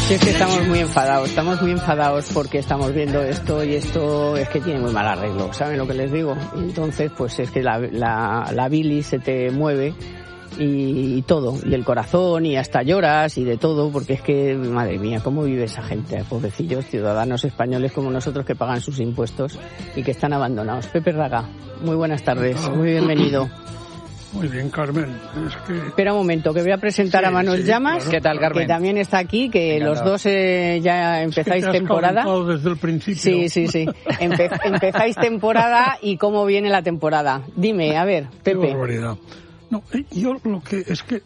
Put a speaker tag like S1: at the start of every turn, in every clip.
S1: Sí, es que estamos muy enfadados porque estamos viendo esto y esto es que tiene muy mal arreglo, ¿saben lo que les digo? Entonces, pues es que la bilis se te mueve y todo, y el corazón y hasta lloras y de todo, porque es que, madre mía, cómo vive esa gente, pobrecillos ciudadanos españoles como nosotros que pagan sus impuestos y que están abandonados. Pepe Raga, muy buenas tardes, muy bienvenido.
S2: Muy bien, Carmen.
S1: Espera un momento, que voy a presentar a Manuel Llamas,
S3: claro. ¿Qué tal, Carmen?
S1: Que también está aquí, que los dos ya empezáis temporada.
S2: Desde el principio.
S1: Sí. Empezáis temporada y cómo viene la temporada. Dime, a ver, Pepe.
S2: Qué barbaridad. No, yo lo que es que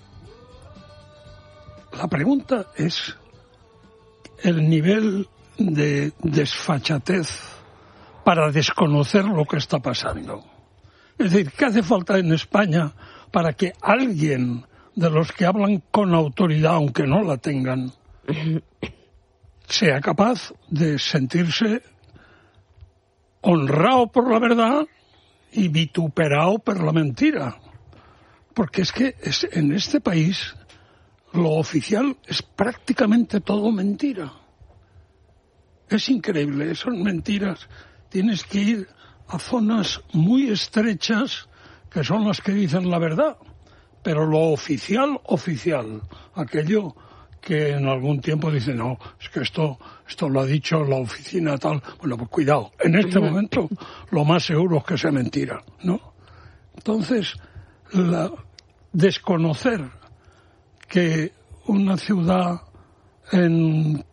S2: la pregunta es el nivel de desfachatez para desconocer lo que está pasando. Es decir, ¿qué hace falta en España para que alguien de los que hablan con autoridad, aunque no la tengan, sea capaz de sentirse honrado por la verdad y vituperado por la mentira? Porque es que en este país lo oficial es prácticamente todo mentira. Es increíble, son mentiras. Tienes que ir a zonas muy estrechas que son las que dicen la verdad, pero lo oficial, aquello que en algún tiempo dicen, no, es que esto lo ha dicho la oficina tal, bueno, pues cuidado, en este momento lo más seguro es que sea mentira, ¿no? Entonces, desconocer que una ciudad en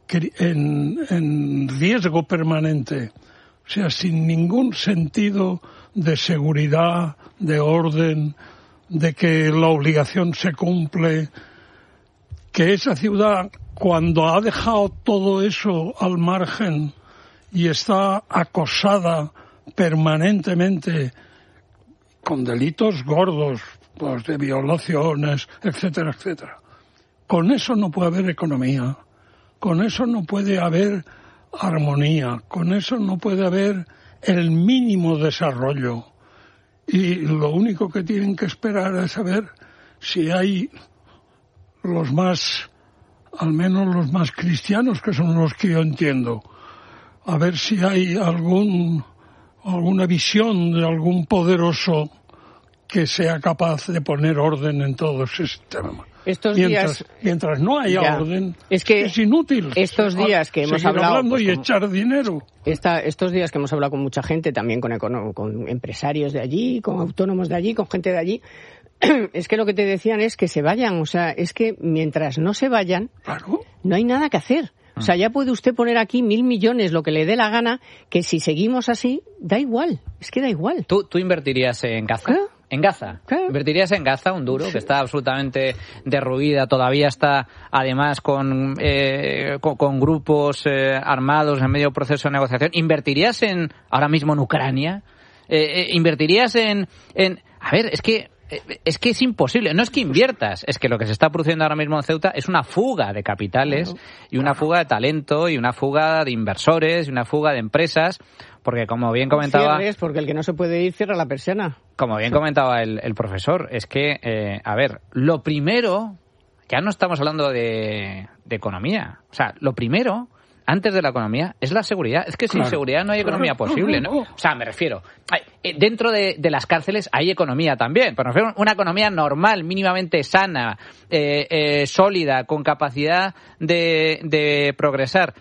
S2: riesgo permanente, o sea, sin ningún sentido de seguridad, de orden, de que la obligación se cumple, que esa ciudad, cuando ha dejado todo eso al margen y está acosada permanentemente con delitos gordos, pues de violaciones, etcétera, etcétera. Con eso no puede haber economía, con eso no puede haber armonía, con eso no puede haber el mínimo desarrollo. Y lo único que tienen que esperar es saber si hay los más, al menos los más cristianos, que son los que yo entiendo, a ver si hay alguna visión de algún poderoso que sea capaz de poner orden en todo ese sistema. Mientras no haya orden, es inútil.
S1: Estos días que hemos hablado
S2: pues, y echar dinero.
S1: Estos días que hemos hablado con mucha gente, también con empresarios de allí, con autónomos de allí, con gente de allí, es que lo que te decían es que se vayan. O sea, es que mientras no se vayan, claro, no hay nada que hacer. O sea, ya puede usted poner aquí 1.000 millones, lo que le dé la gana, que si seguimos así, da igual. Es que da igual.
S3: ¿Tú invertirías en Gaza?
S1: ¿Qué?
S3: En Gaza. ¿Qué? ¿Invertirías en Gaza, un duro, que está absolutamente derruida, todavía está además con grupos armados en medio del proceso de negociación? ¿Invertirías ahora mismo en Ucrania? ¿Invertirías en...? A ver, es que es imposible. No es que inviertas, es que lo que se está produciendo ahora mismo en Ceuta es una fuga de capitales y una fuga de talento y una fuga de inversores y una fuga de empresas, porque como bien comentaba...
S1: Cierres, porque el que no se puede ir cierra la persiana.
S3: Como bien comentaba el profesor, es que, a ver, lo primero, ya no estamos hablando de economía, o sea, lo primero, antes de la economía, es la seguridad. Es que sin seguridad no hay economía posible, ¿no? O sea, me refiero, dentro de las cárceles hay economía también, pero me refiero a una economía normal, mínimamente sana, sólida, con capacidad de progresar.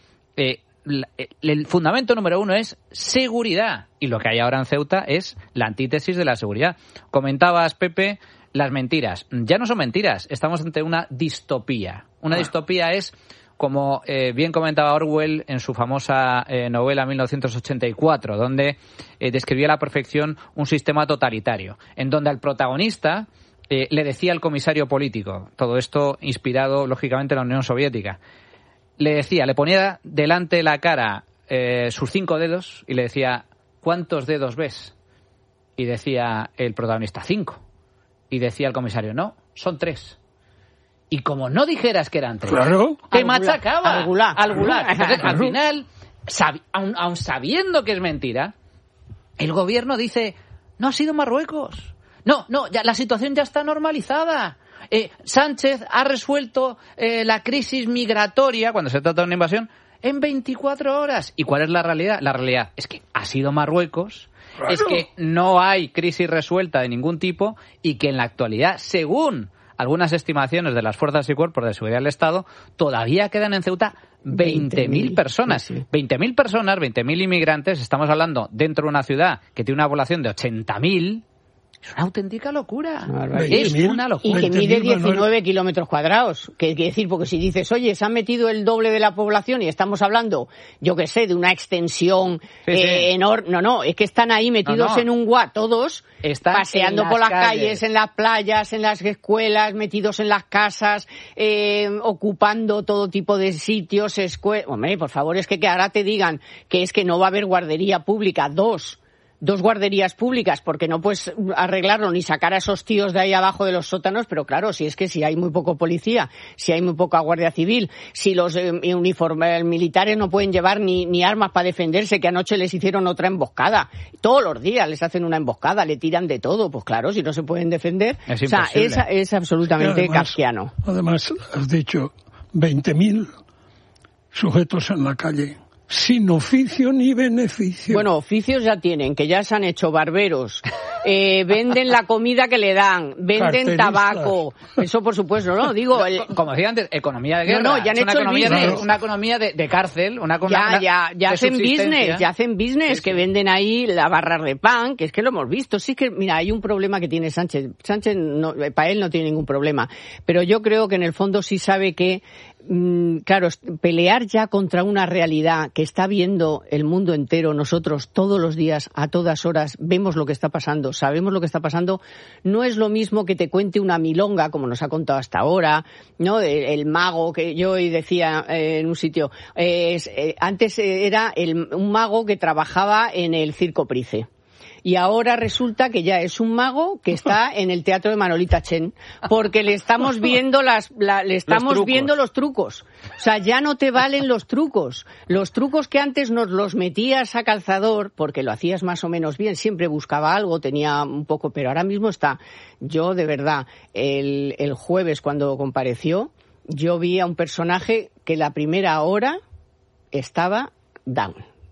S3: El fundamento número uno es seguridad, y lo que hay ahora en Ceuta es la antítesis de la seguridad. Comentabas, Pepe, las mentiras. Ya no son mentiras, estamos ante una distopía. Una distopía es, como bien comentaba Orwell en su famosa novela 1984, donde describía a la perfección un sistema totalitario, en donde al protagonista le decía al comisario político, todo esto inspirado lógicamente en la Unión Soviética, le ponía delante la cara sus 5 dedos y le decía, ¿cuántos dedos ves? Y decía el protagonista, 5. Y decía el comisario, no, son 3. Y como no dijeras que eran 3,
S2: claro,
S3: te machacaba.
S1: Al gulag.
S3: Entonces, al final, aun sabiendo que es mentira, el gobierno dice, no ha sido Marruecos. No, ya la situación ya está normalizada. Sánchez ha resuelto la crisis migratoria, cuando se trata de una invasión, en 24 horas. ¿Y cuál es la realidad? La realidad es que ha sido Marruecos, claro. Es que no hay crisis resuelta de ningún tipo y que en la actualidad, según algunas estimaciones de las fuerzas y cuerpos de seguridad del Estado, todavía quedan en Ceuta 20.000 personas. Sí. 20.000 personas, 20.000 inmigrantes. Estamos hablando dentro de una ciudad que tiene una población de 80.000. Es una auténtica locura. Es una locura.
S1: Y que mide 19 kilómetros cuadrados. Que quiere decir, porque si dices, oye, se han metido el doble de la población y estamos hablando, yo qué sé, de una extensión enorme. No, es que están ahí metidos en un todos, paseando por las calles, en las playas, en las escuelas, metidos en las casas, ocupando todo tipo de sitios, Hombre, por favor, es que ahora te digan que es que no va a haber guardería pública, dos guarderías públicas, porque no puedes arreglarlo ni sacar a esos tíos de ahí abajo de los sótanos, pero claro, si hay muy poco policía, si hay muy poca guardia civil, si los militares no pueden llevar ni armas para defenderse, que anoche les hicieron otra emboscada, todos los días les hacen una emboscada, le tiran de todo, pues claro, si no se pueden defender, es absolutamente kafkiano.
S2: Además, has dicho 20.000 sujetos en la calle. Sin oficio ni beneficio.
S1: Bueno, oficios ya tienen, que ya se han hecho barberos, venden la comida que le dan, venden tabaco, eso por supuesto, ¿no? Digo,
S3: como decía antes, economía de guerra.
S1: No, ya han hecho
S3: una economía de cárcel,
S1: ya hacen business, que venden ahí las barras de pan, que es que lo hemos visto. Sí que, mira, hay un problema que tiene Sánchez. Sánchez, para él no tiene ningún problema, pero yo creo que en el fondo sí sabe que claro, pelear ya contra una realidad que está viendo el mundo entero, nosotros todos los días, a todas horas, vemos lo que está pasando, sabemos lo que está pasando, no es lo mismo que te cuente una milonga, como nos ha contado hasta ahora, ¿no? El mago, que yo hoy decía en un sitio, antes era un mago que trabajaba en el Circo Price. Y ahora resulta que ya es un mago que está en el teatro de Manolita Chen, porque le estamos viendo viendo los trucos. O sea, ya no te valen los trucos. Los trucos que antes nos los metías a calzador, porque lo hacías más o menos bien, siempre buscaba algo, tenía un poco, pero ahora mismo está. Yo, de verdad, el jueves cuando compareció, yo vi a un personaje que la primera hora estaba down.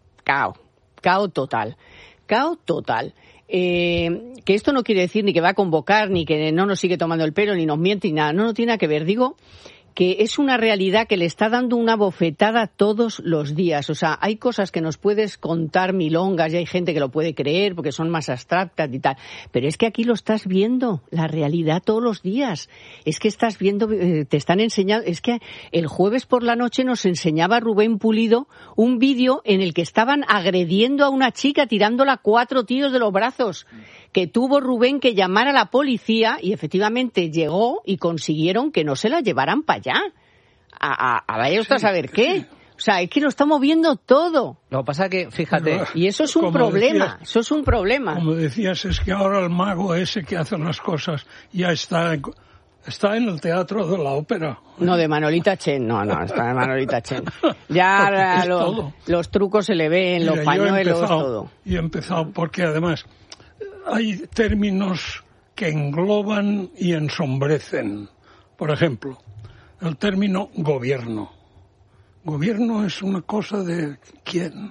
S1: Cao total. Cao total. Que esto no quiere decir ni que va a convocar, ni que no nos sigue tomando el pelo, ni nos miente, ni nada. No tiene nada que ver. Digo que es una realidad que le está dando una bofetada todos los días. O sea, hay cosas que nos puedes contar milongas y hay gente que lo puede creer porque son más abstractas y tal. Pero es que aquí lo estás viendo, la realidad todos los días. Es que estás viendo, te están enseñando. Es que el jueves por la noche nos enseñaba Rubén Pulido un vídeo en el que estaban agrediendo a una chica, tirándola 4 tíos de los brazos. Que tuvo Rubén que llamar a la policía y efectivamente llegó y consiguieron que no se la llevaran para allá. Vaya usted a saber qué. O sea, es que lo estamos viendo todo.
S3: Lo que pasa es que, fíjate...
S1: Y eso es un problema, eso es un problema.
S2: Como decías, es que ahora el mago ese que hace las cosas ya está en el teatro de la ópera.
S1: No, de Manolita Chen, no, está de Manolita Chen. Ya los trucos se le ven, los pañuelos, todo.
S2: Y he empezado porque además... Hay términos que engloban y ensombrecen. Por ejemplo, el término gobierno. Gobierno es una cosa de ¿quién?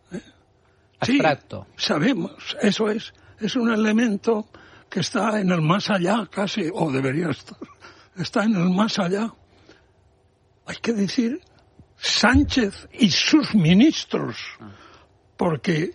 S3: Abstracto.
S2: Sí, sabemos, eso es. Es un elemento que está en el más allá casi, o debería estar. Está en el más allá. Hay que decir Sánchez y sus ministros, porque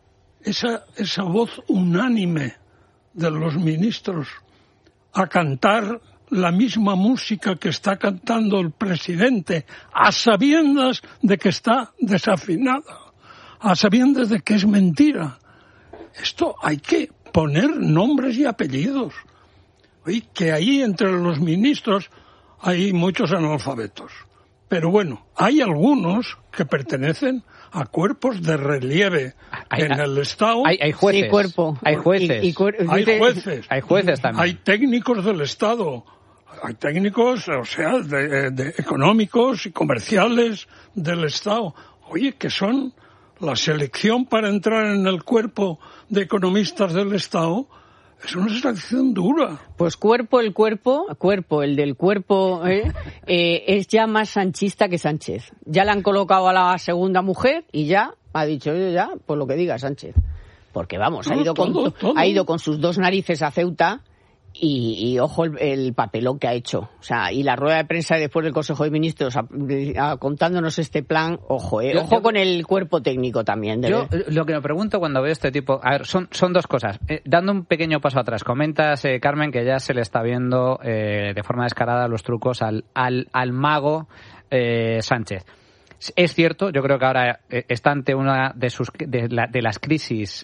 S2: esa voz unánime de los ministros a cantar la misma música que está cantando el presidente, a sabiendas de que está desafinada, a sabiendas de que es mentira. Esto hay que poner nombres y apellidos. Oye, que ahí entre los ministros hay muchos analfabetos. Pero bueno, hay algunos que pertenecen a cuerpos de relieve en el Estado.
S3: Hay jueces.
S1: Sí, cuerpo.
S3: Hay jueces.
S2: Hay jueces.
S3: Hay jueces también.
S2: Hay técnicos del Estado. Hay técnicos, o sea, de económicos y comerciales del Estado. Oye, que son la selección para entrar en el cuerpo de economistas del Estado. Es una extracción dura.
S1: Pues el del cuerpo, es ya más sanchista que Sánchez. Ya le han colocado a la segunda mujer y ya ha dicho ya, pues lo que diga Sánchez. Porque vamos, ha ido con sus dos narices a Ceuta y ojo el papelón que ha hecho. O sea, y la rueda de prensa después del Consejo de Ministros contándonos este plan, ojo con el cuerpo técnico también.
S3: Yo lo que me pregunto cuando veo este tipo... A ver, son dos cosas. Dando un pequeño paso atrás, comentas, Carmen, que ya se le está viendo de forma descarada los trucos al mago Sánchez. Es cierto, yo creo que ahora está ante una de las crisis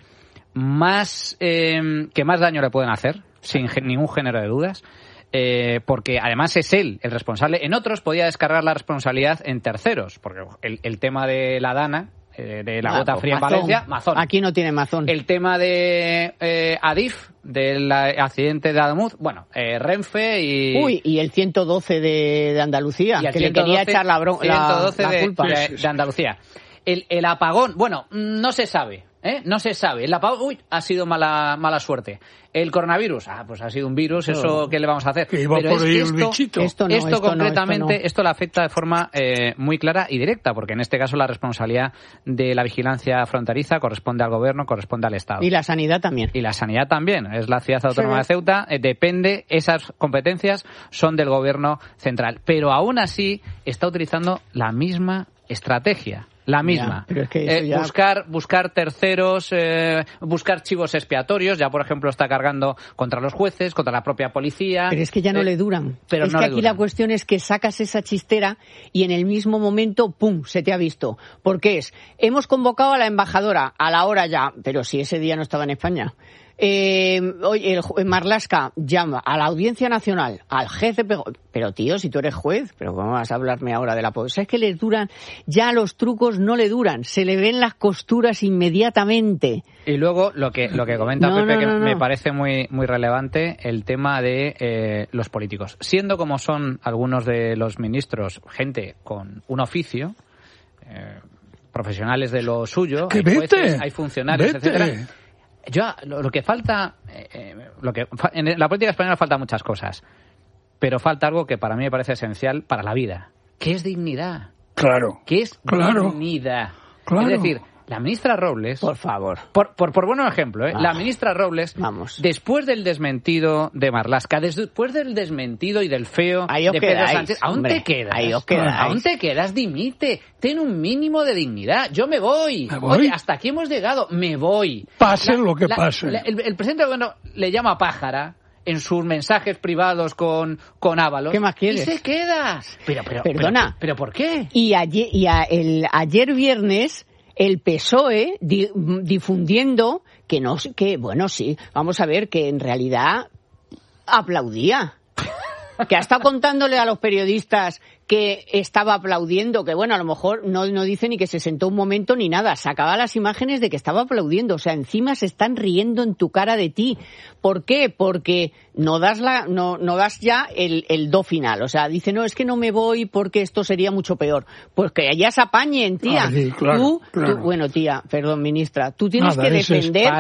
S3: más que más daño le pueden hacer, sin ningún género de dudas, porque además es él el responsable. En otros podía descargar la responsabilidad en terceros, porque el tema de la Dana, de la gota fría en Valencia, Mazón.
S1: Aquí no tiene Mazón.
S3: El tema de Adif, del accidente de Ademuz, bueno, Renfe
S1: y el 112 de Andalucía, que le quería echar la culpa.
S3: De Andalucía. El apagón, bueno, no se sabe. No se sabe. El apagón, ha sido mala suerte. El coronavirus, pues ha sido un virus, eso ¿qué le vamos a hacer?
S2: Que iba por ahí el bichito.
S3: Esto concretamente, esto le afecta de forma muy clara y directa, porque en este caso la responsabilidad de la vigilancia fronteriza corresponde al gobierno, corresponde al Estado.
S1: Y la sanidad también.
S3: Y la sanidad también. Es la ciudad autónoma de Ceuta, depende, esas competencias son del gobierno central. Pero aún así está utilizando la misma estrategia. La misma.
S1: Ya, pero es que ya...
S3: buscar terceros, buscar chivos expiatorios. Ya, por ejemplo, está cargando contra los jueces, contra la propia policía.
S1: Pero es que ya no le duran.
S3: Pero
S1: es
S3: no
S1: que
S3: aquí
S1: la cuestión es que sacas esa chistera y en el mismo momento, ¡pum!, se te ha visto. Porque hemos convocado a la embajadora a la hora ya, pero si ese día no estaba en España. Oye, Marlaska llama a la Audiencia Nacional, al jefe, pero tío, si tú eres juez, pero ¿cómo vas a hablarme ahora de la pobreza? Es que les duran, ya los trucos no le duran, se le ven las costuras inmediatamente.
S3: Y luego lo que comenta Pepe, que me parece muy relevante, el tema de los políticos. Siendo como son algunos de los ministros, gente con un oficio, profesionales de lo suyo, hay jueces, hay funcionarios, etcétera. Lo que falta, en la política española faltan muchas cosas, pero falta algo que para mí me parece esencial para la vida, que es dignidad.
S2: Claro.
S3: Que es dignidad. Claro. Es decir, la ministra Robles...
S1: Por favor.
S3: Por buen ejemplo, la ministra Robles, después del desmentido de Marlaska, después del desmentido y del feo de Pedro Sánchez, ¿aún te quedas? Dimite. Ten un mínimo de dignidad. Yo me voy. Oye, hasta aquí hemos llegado. Me voy.
S2: Pase lo que pase.
S3: El presidente del gobierno le llama pájara en sus mensajes privados con Ábalos.
S1: ¿Qué más quieres?
S3: Y se queda.
S1: Perdona.
S3: ¿Pero por qué?
S1: Y ayer viernes... el PSOE difundiendo vamos a ver, que en realidad aplaudía. Que ha estado contándole a los periodistas que estaba aplaudiendo, que bueno, a lo mejor no dice ni que se sentó un momento ni nada, sacaba las imágenes de que estaba aplaudiendo, o sea, encima se están riendo en tu cara de ti. ¿Por qué? Porque no das ya el do final, o sea, dice, no, es que no me voy porque esto sería mucho peor. Pues que allá se apañen, tía.
S2: Sí, claro.
S1: Tú, bueno, tía, perdón, ministra, tú tienes que defender,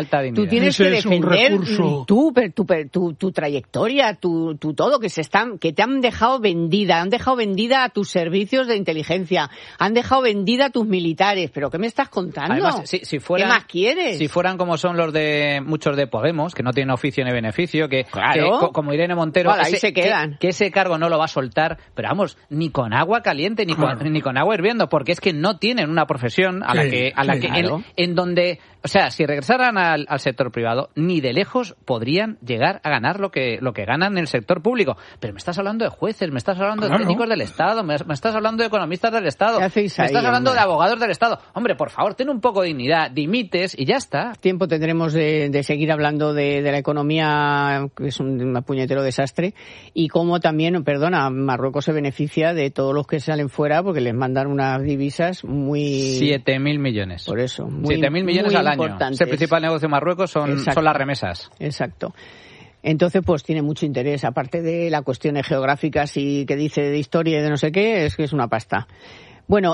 S1: tu trayectoria, tu todo, que te han dejado vendida a tus servicios de inteligencia, han dejado vendida a tus militares, pero ¿qué me estás contando?
S3: Además, si fueran,
S1: ¿qué más quieres?
S3: Si fueran como son los de muchos de Podemos, que no tienen oficio ni beneficio, que como Irene Montero,
S1: ahí se quedan.
S3: Que ese cargo no lo va a soltar, pero vamos, ni con agua caliente, ni con agua hirviendo, porque es que no tienen una profesión en donde, o sea, si regresaran al sector privado, ni de lejos podrían llegar a ganar lo que ganan en el sector público. Pero me estás hablando de jueces, me estás hablando de técnicos del Estado, me estás hablando de economistas del Estado, me estás hablando de abogados del Estado. Hombre, por favor, ten un poco de dignidad, dimites y ya está.
S1: Tiempo tendremos de seguir hablando de la economía, que es un puñetero desastre, y cómo también, Marruecos se beneficia de todos los que salen fuera porque les mandan unas divisas muy...
S3: 7.000 millones.
S1: Por eso.
S3: 7.000 millones al año. El principal negocio de Marruecos son las remesas.
S1: Exacto. Entonces, pues tiene mucho interés, aparte de las cuestiones geográficas y que dice de historia y de no sé qué, es que es una pasta. Bueno,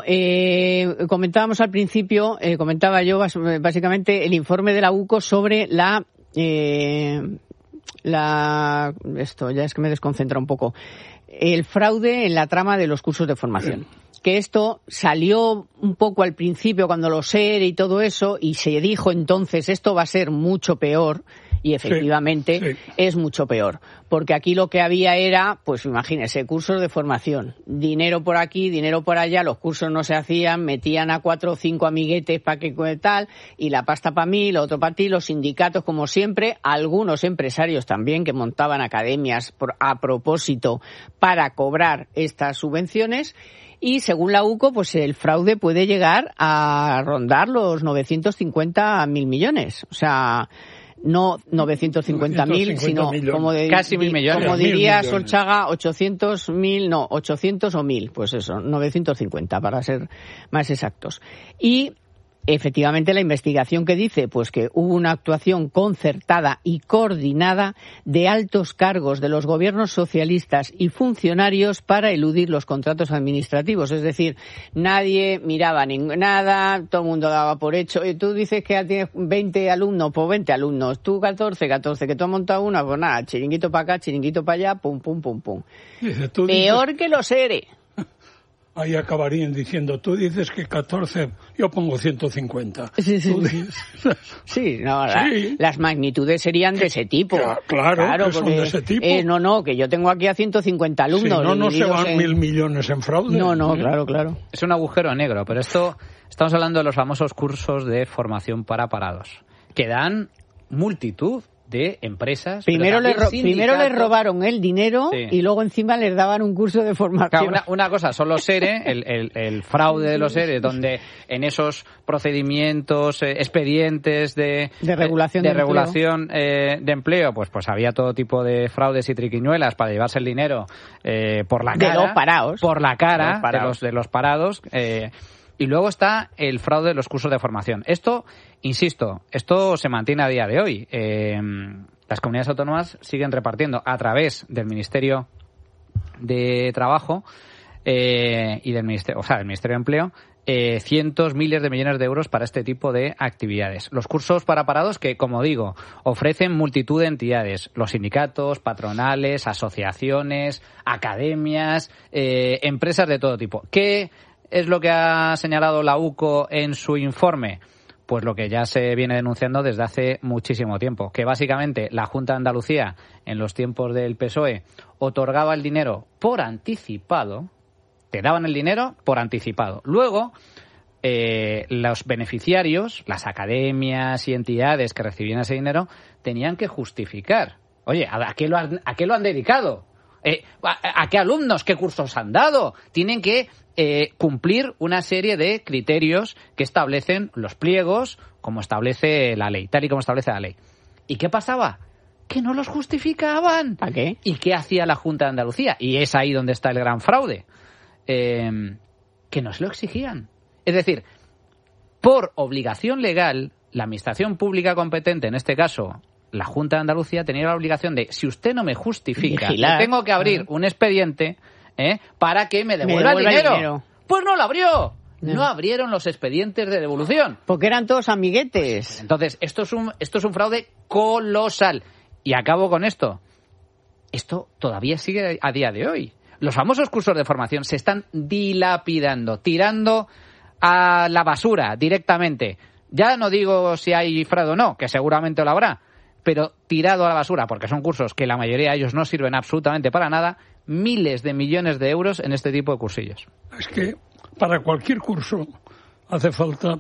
S1: comentaba yo básicamente el informe de la UCO sobre la esto ya es que me desconcentra un poco, el fraude en la trama de los cursos de formación. Que esto salió un poco al principio cuando los ERE y todo eso, y se dijo entonces esto va a ser mucho peor, y efectivamente es mucho peor. Porque aquí lo que había era, pues imagínese, cursos de formación, dinero por aquí, dinero por allá, los cursos no se hacían, metían a 4 o 5 amiguetes para que tal, y la pasta para mí, lo otro para ti, los sindicatos como siempre, algunos empresarios también que montaban academias a propósito para cobrar estas subvenciones. Y según la UCO, pues el fraude puede llegar a rondar los 950.000 millones. O sea, no 950.000, sino como
S3: casi 1.000 millones.
S1: Como diría Solchaga, 800.000, no, 800 o 1.000, pues eso, 950 para ser más exactos. Y efectivamente, la investigación que dice pues que hubo una actuación concertada y coordinada de altos cargos de los gobiernos socialistas y funcionarios para eludir los contratos administrativos. Es decir, nadie miraba nada, todo el mundo daba por hecho. Y tú dices que ya tienes 20 alumnos, pues 20 alumnos. Tú 14, que tú has montado una, pues nada, chiringuito para acá, chiringuito para allá, pum, pum, pum, pum. Peor que los ERE.
S2: Ahí acabarían diciendo, tú dices que 14, yo pongo 150.
S1: Sí, las magnitudes serían de ese tipo.
S2: Claro, que son de ese tipo.
S1: No, que yo tengo aquí a 150 alumnos.
S2: Si no se van 1.000 millones en fraude.
S1: No, claro.
S3: Es un agujero negro, pero estamos hablando de los famosos cursos de formación para parados, que dan multitud de empresas.
S1: Primero les robaron el dinero y luego encima les daban un curso de formación.
S3: Claro, una cosa son los ERE, el fraude de los ERE, donde en esos procedimientos, expedientes de
S1: regulación
S3: de empleo, pues había todo tipo de fraudes y triquiñuelas para llevarse el dinero por la cara.
S1: De los parados.
S3: Por la cara de los parados. Y luego está el fraude de los cursos de formación. Esto, insisto, se mantiene a día de hoy. Las comunidades autónomas siguen repartiendo a través del Ministerio de Trabajo y del Ministerio de Empleo cientos, miles de millones de euros para este tipo de actividades. Los cursos para parados que, como digo, ofrecen multitud de entidades, los sindicatos, patronales, asociaciones, academias, empresas de todo tipo. ¿Qué es lo que ha señalado la UCO en su informe? Pues lo que ya se viene denunciando desde hace muchísimo tiempo, que básicamente la Junta de Andalucía, en los tiempos del PSOE, otorgaba el dinero por anticipado, te daban el dinero por anticipado. Luego, los beneficiarios, las academias y entidades que recibían ese dinero, tenían que justificar. Oye, ¿a qué lo han dedicado? ¿A qué alumnos? ¿Qué cursos han dado? Tienen que cumplir una serie de criterios que establecen los pliegos, como establece la ley, tal y como establece la ley. ¿Y qué pasaba? Que no los justificaban.
S1: ¿Para qué?
S3: ¿Y qué hacía la Junta de Andalucía? Y es ahí donde está el gran fraude. Que no se lo exigían. Es decir, por obligación legal, la administración pública competente, en este caso la Junta de Andalucía, tenía la obligación de, si usted no me justifica, tengo que abrir un expediente para que me devuelva el dinero. Pues no lo abrió. No abrieron los expedientes de devolución.
S1: Porque eran todos amiguetes.
S3: Entonces, esto es un fraude colosal. Y acabo con esto. Esto todavía sigue a día de hoy. Los famosos cursos de formación se están dilapidando, tirando a la basura directamente. Ya no digo si hay fraude o no, que seguramente lo habrá, pero tirado a la basura, porque son cursos que la mayoría de ellos no sirven absolutamente para nada, miles de millones de euros en este tipo de cursillos.
S2: Es que para cualquier curso hace falta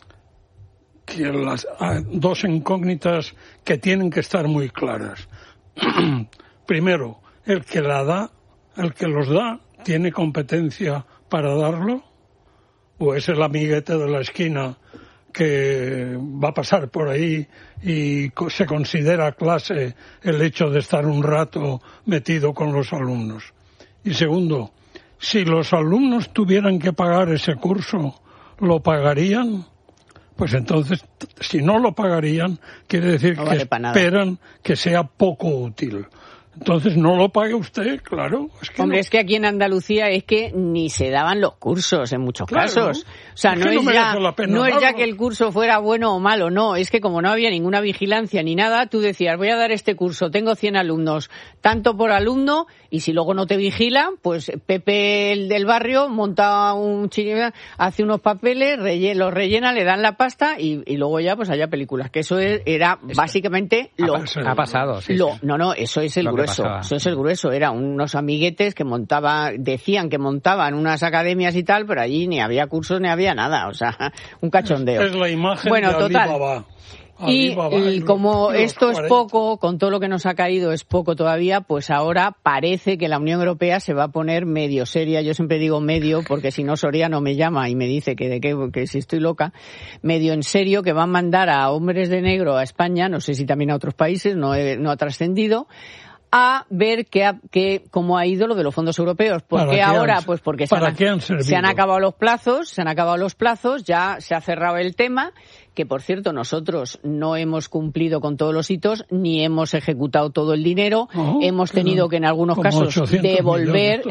S2: que las dos incógnitas que tienen que estar muy claras. Primero, el que los da, ¿tiene competencia para darlo? ¿O es el amiguete de la esquina que va a pasar por ahí y se considera clase el hecho de estar un rato metido con los alumnos? Y segundo, si los alumnos tuvieran que pagar ese curso, ¿lo pagarían? Pues entonces, si no lo pagarían, quiere decir que esperan que sea poco útil. Entonces no lo pague usted, claro.
S1: Hombre, es que aquí en Andalucía es que ni se daban los cursos en muchos casos. O sea, no es ya que el curso fuera bueno o malo, no. Es que como no había ninguna vigilancia ni nada, tú decías, voy a dar este curso, tengo 100 alumnos, tanto por alumno, y si luego no te vigilan, pues Pepe el del barrio monta hace unos papeles, los rellena, le dan la pasta y luego ya pues haya películas. Que eso era básicamente lo...
S3: Ha pasado, sí.
S1: No, eso es el grueso. Eso es el grueso. Eran unos amiguetes que decían que montaban unas academias y tal, pero allí ni había cursos ni había nada. O sea, un cachondeo.
S2: Es la imagen de Alibaba.
S1: Y como esto es poco, con todo lo que nos ha caído es poco todavía, pues ahora parece que la Unión Europea se va a poner medio seria. Yo siempre digo medio, porque si no Soriano me llama y me dice que si estoy loca, medio en serio, que va a mandar a hombres de negro a España, no sé si también a otros países, no ha trascendido, a ver cómo ha ido lo de los fondos europeos. Porque ahora, pues porque se han acabado los plazos, ya se ha cerrado el tema, que por cierto nosotros no hemos cumplido con todos los hitos, ni hemos ejecutado todo el dinero, hemos tenido que en algunos casos devolver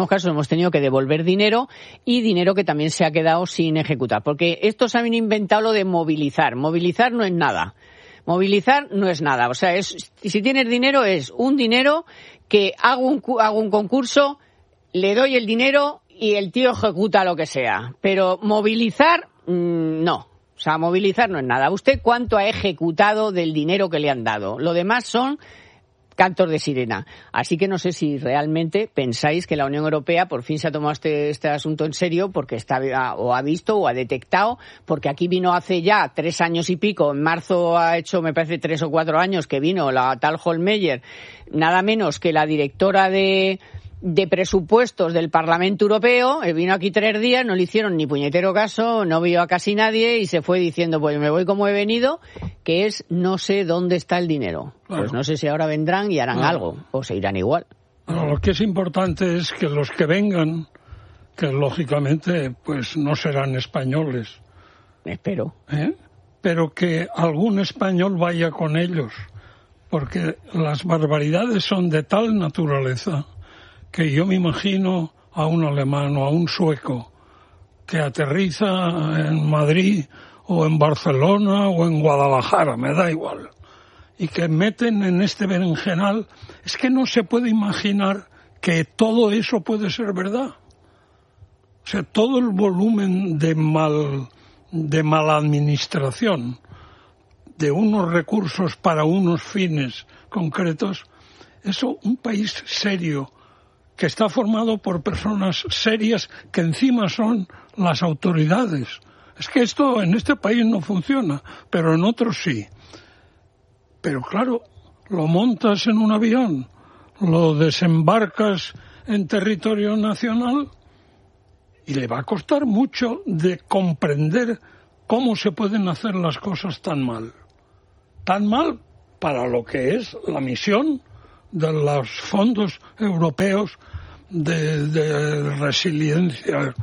S1: dinero, y dinero que también se ha quedado sin ejecutar. Porque estos han inventado lo de movilizar. Movilizar no es nada. Movilizar no es nada, o sea, si tienes dinero es un dinero que hago un concurso, le doy el dinero y el tío ejecuta lo que sea, pero movilizar no, o sea, movilizar no es nada. ¿Usted cuánto ha ejecutado del dinero que le han dado? Lo demás son cantos de sirena. Así que no sé si realmente pensáis que la Unión Europea por fin se ha tomado este asunto en serio, porque o ha visto o ha detectado, porque aquí vino hace ya 3 años y pico, en marzo ha hecho, me parece, 3 o 4 años que vino la tal Hohlmeier, nada menos que la directora de presupuestos del Parlamento Europeo, vino aquí 3 días, no le hicieron ni puñetero caso, no vio a casi nadie y se fue diciendo, pues me voy como he venido, que es no sé dónde está el dinero. Claro. Pues no sé si ahora vendrán y harán algo, o se irán igual.
S2: Bueno, lo que es importante es que los que vengan, que lógicamente pues no serán españoles.
S1: Espero.
S2: Pero que algún español vaya con ellos, porque las barbaridades son de tal naturaleza que yo me imagino a un alemán o a un sueco que aterriza en Madrid o en Barcelona o en Guadalajara, me da igual, y que meten en este berenjenal. Es que no se puede imaginar que todo eso puede ser verdad. O sea, todo el volumen de maladministración de unos recursos para unos fines concretos, eso, un país serio que está formado por personas serias que encima son las autoridades. Es que esto en este país no funciona, pero en otros sí. Pero claro, lo montas en un avión, lo desembarcas en territorio nacional y le va a costar mucho de comprender cómo se pueden hacer las cosas tan mal. Tan mal para lo que es la misión de los fondos europeos de resiliencia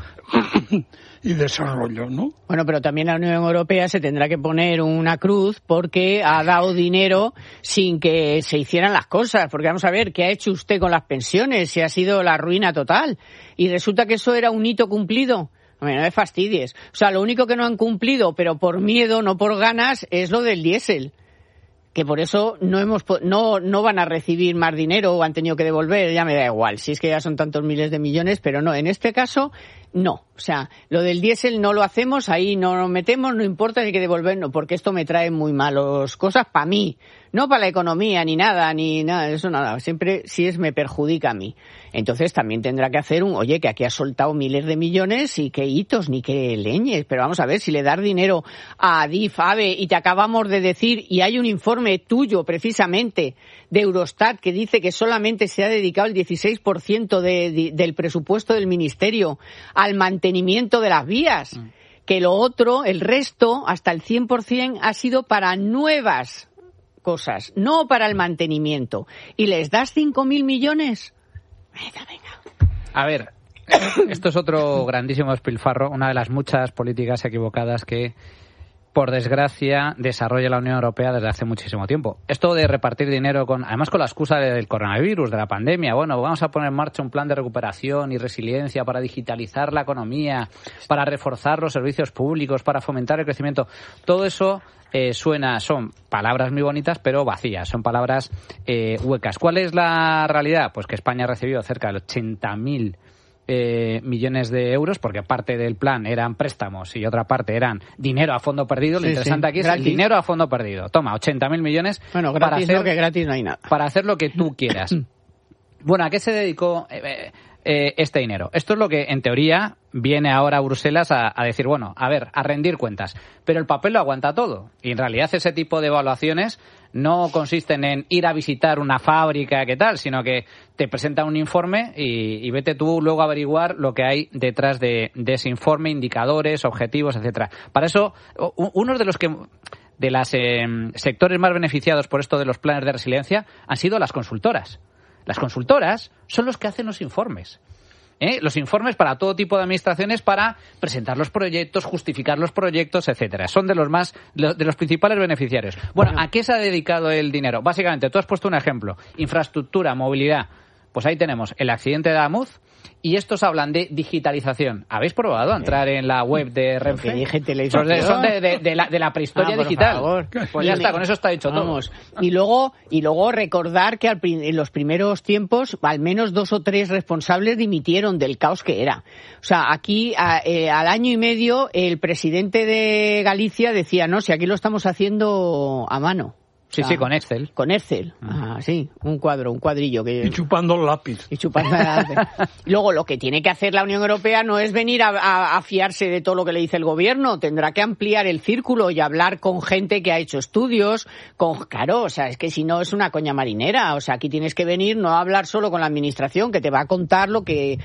S2: y desarrollo, ¿no?
S1: Bueno, pero también la Unión Europea se tendrá que poner una cruz porque ha dado dinero sin que se hicieran las cosas. Porque vamos a ver, ¿qué ha hecho usted con las pensiones? Si ha sido la ruina total. Y resulta que eso era un hito cumplido. Hombre, no me fastidies. O sea, lo único que no han cumplido, pero por miedo, no por ganas, es lo del diésel. Que por eso no van a recibir más dinero o han tenido que devolver, ya me da igual, si es que ya son tantos miles de millones, pero no, en este caso no. O sea, lo del diésel no lo hacemos, ahí no nos metemos, no importa si hay que devolvernos, porque esto me trae muy malas cosas para mí, no para la economía ni nada, eso nada, siempre si me perjudica a mí. Entonces también tendrá que hacer oye, que aquí has soltado miles de millones y qué hitos ni qué leñes, pero vamos a ver, si le das dinero a Adif, AVE y te acabamos de decir, y hay un informe tuyo precisamente de Eurostat que dice que solamente se ha dedicado el 16% del presupuesto del ministerio al mantenimiento de las vías, que lo otro, el resto, hasta el 100% ha sido para nuevas cosas, no para el mantenimiento. ¿Y les das 5.000 millones? Venga.
S3: A ver, esto es otro grandísimo despilfarro, una de las muchas políticas equivocadas que por desgracia, desarrolla la Unión Europea desde hace muchísimo tiempo. Esto de repartir dinero, además con la excusa del coronavirus, de la pandemia, bueno, vamos a poner en marcha un plan de recuperación y resiliencia para digitalizar la economía, para reforzar los servicios públicos, para fomentar el crecimiento. Todo eso son palabras muy bonitas, pero vacías, son palabras huecas. ¿Cuál es la realidad? Pues que España ha recibido cerca de 80.000 millones de euros, porque parte del plan eran préstamos y otra parte eran dinero a fondo perdido. Lo interesante aquí es el dinero a fondo perdido. Toma, 80.000 millones.
S1: Bueno, gratis para hacer, no, que gratis no hay nada.
S3: Para hacer lo que tú quieras. Bueno, ¿a qué se dedicó este dinero? Esto es lo que, en teoría, viene ahora a Bruselas a decir, bueno, a ver, a rendir cuentas. Pero el papel lo aguanta todo. Y en realidad ese tipo de evaluaciones no consisten en ir a visitar una fábrica, ¿qué tal? Sino que te presentan un informe y vete tú luego a averiguar lo que hay detrás de ese informe, indicadores, objetivos, etcétera. Para eso, uno de los sectores más beneficiados por esto de los planes de resiliencia han sido las consultoras. Las consultoras son los que hacen los informes. Los informes para todo tipo de administraciones para presentar los proyectos, justificar los proyectos, etcétera. Son de los principales beneficiarios. Bueno, ¿a qué se ha dedicado el dinero? Básicamente, tú has puesto un ejemplo. Infraestructura, movilidad. Pues ahí tenemos el accidente de Adamuz y estos hablan de digitalización. ¿Habéis probado entrar en la web de Renfe? Son de la prehistoria digital.
S1: Favor.
S3: Pues ya está, con eso está dicho todo.
S1: Y luego recordar que en los primeros tiempos al menos 2 o 3 responsables dimitieron del caos que era. O sea, aquí al año y medio el presidente de Galicia decía, no, si aquí lo estamos haciendo a mano.
S3: Sí, con Excel.
S1: Con Excel, sí, un cuadrillo.
S2: Y chupando el lápiz.
S1: Luego, lo que tiene que hacer la Unión Europea no es venir a fiarse de todo lo que le dice el gobierno, tendrá que ampliar el círculo y hablar con gente que ha hecho estudios, claro, o sea, es que si no es una coña marinera, o sea, aquí tienes que venir no a hablar solo con la administración, que te va a contar lo que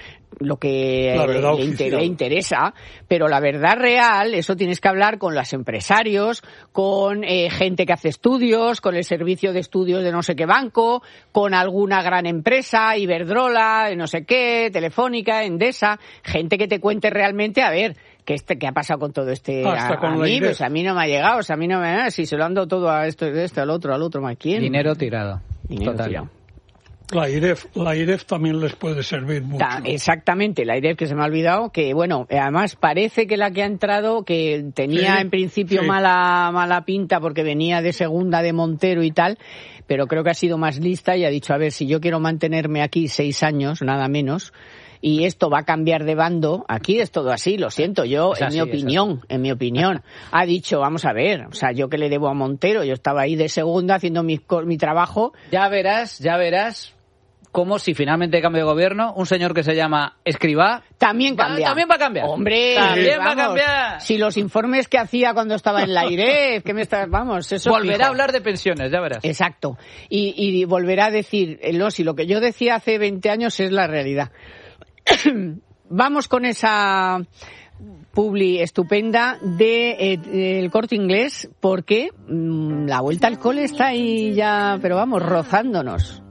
S1: le interesa, pero la verdad real, eso tienes que hablar con los empresarios, con gente que hace estudios, con el servicio de estudios de no sé qué banco, con alguna gran empresa, Iberdrola, no sé qué, Telefónica, Endesa, gente que te cuente realmente, a ver, ¿qué ha pasado con todo este? Pues a mí no me ha llegado, o sea, a mí no me si se lo han dado todo a esto, al otro, ¿más quién?
S3: Dinero tirado.
S1: Total.
S2: La IREF también les puede servir mucho.
S1: Exactamente, la IREF que se me ha olvidado, que bueno, además parece que la que ha entrado, que tenía en principio mala pinta porque venía de segunda de Montero y tal, pero creo que ha sido más lista y ha dicho, a ver, si yo quiero mantenerme aquí 6 años, nada menos, y esto va a cambiar de bando, aquí es todo así, lo siento, en mi opinión, ha dicho, vamos a ver, o sea, yo que le debo a Montero, yo estaba ahí de segunda haciendo mi trabajo.
S3: Ya verás como si finalmente cambia de gobierno, un señor que se llama Escrivá
S1: también cambia.
S3: También va a cambiar.
S1: Hombre,
S3: también va a cambiar.
S1: Si los informes que hacía cuando estaba en la IREF, eso
S3: volverá a hablar de pensiones, ya verás.
S1: Exacto. Y volverá a decir, si lo que yo decía hace 20 años es la realidad. Vamos con esa publi estupenda del Corte Inglés, porque la vuelta al cole está ahí ya, pero vamos, rozándonos.